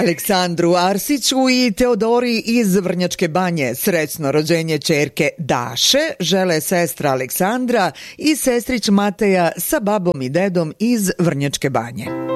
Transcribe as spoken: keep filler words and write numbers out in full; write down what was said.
Aleksandru Arsiću i Teodori iz Vrnjačke Banje srećno rođenje ćerke Daše žele sestra Aleksandra i sestrić Mateja sa babom i dedom iz Vrnjačke Banje.